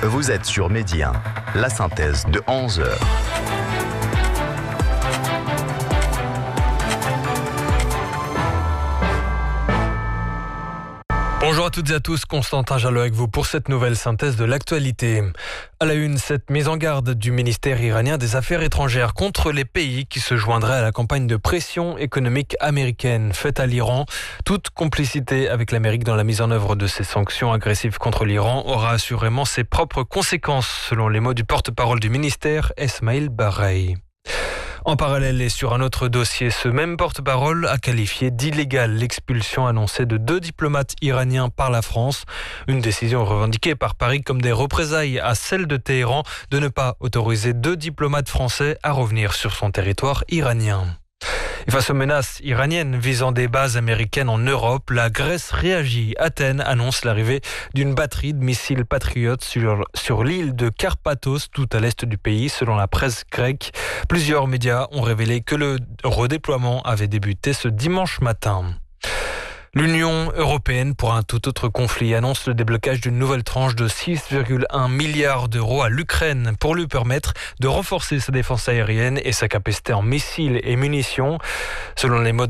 Vous êtes sur Midi 1, la synthèse de 11h. Bonjour à toutes et à tous, Constantin Jalot avec vous pour cette nouvelle synthèse de l'actualité. À la une, cette mise en garde du ministère iranien des Affaires étrangères contre les pays qui se joindraient à la campagne de pression économique américaine faite à l'Iran. Toute complicité avec l'Amérique dans la mise en œuvre de ces sanctions agressives contre l'Iran aura assurément ses propres conséquences, selon les mots du porte-parole du ministère, Esmail Baghai. En parallèle et sur un autre dossier, ce même porte-parole a qualifié d'illégale l'expulsion annoncée de 2 diplomates iraniens par la France. Une décision revendiquée par Paris comme des représailles à celle de Téhéran de ne pas autoriser 2 diplomates français à revenir sur son territoire iranien. Et face aux menaces iraniennes visant des bases américaines en Europe, la Grèce réagit. Athènes annonce l'arrivée d'une batterie de missiles Patriot sur l'île de Karpathos, tout à l'est du pays, selon la presse grecque. Plusieurs médias ont révélé que le redéploiement avait débuté ce dimanche matin. L'Union européenne, pour un tout autre conflit, annonce le déblocage d'une nouvelle tranche de 6,1 milliards d'euros à l'Ukraine pour lui permettre de renforcer sa défense aérienne et sa capacité en missiles et munitions. Selon les mots